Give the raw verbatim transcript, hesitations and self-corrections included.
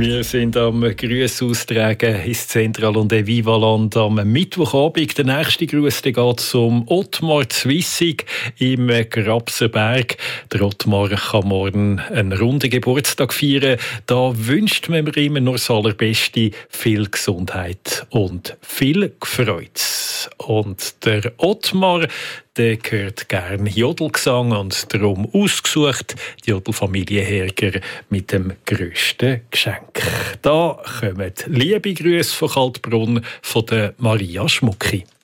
Wir sind am Grüß austragen ins Zentral- und Evivaland am Mittwochabend. Der nächste Gruß geht zum Ottmar Zwissig im Grabsenberg. Der Ottmar kann morgen einen runden Geburtstag feiern. Da wünscht man ihm nur das Allerbeste, viel Gesundheit und viel Freude. Und der Ottmar, der hört gern Jodelgesang und darum ausgesucht die Jodelfamilie Herger mit dem grössten Geschenk. Da kommen liebe Grüße von Kaltbrunn von der Maria Schmucki.